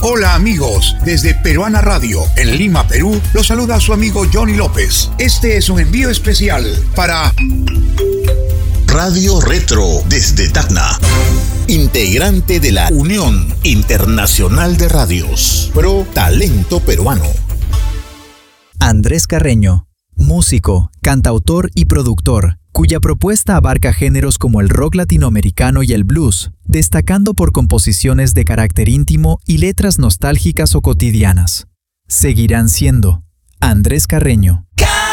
Hola amigos, desde Peruana Radio, en Lima, Perú, los saluda su amigo Johnny López. Este es un envío especial para Radio Retro desde Tacna, integrante de la Unión Internacional de Radios, Pro Talento Peruano. Andrés Carreño, músico, cantautor y productor, cuya propuesta abarca géneros como el rock latinoamericano y el blues, destacando por composiciones de carácter íntimo y letras nostálgicas o cotidianas. Seguirán siendo Andrés Carreño.